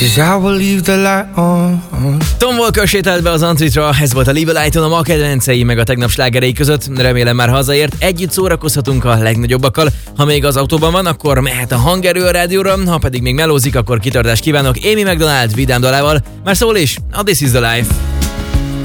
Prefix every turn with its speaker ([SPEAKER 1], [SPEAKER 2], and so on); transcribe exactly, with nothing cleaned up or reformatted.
[SPEAKER 1] 'cause I will leave the light on.
[SPEAKER 2] Tom Walker sétált be az Antritra, ez volt a Leave a Light On a ma kedvencei meg a tegnap slágerei között. Remélem már hazaért, együtt szórakozhatunk a legnagyobbakkal. Ha még az autóban van, akkor mehet a hangerő a rádióra, ha pedig még melózik, akkor kitartást kívánok Amy McDonald vidám dalával. Már szól is, a This Is The Life.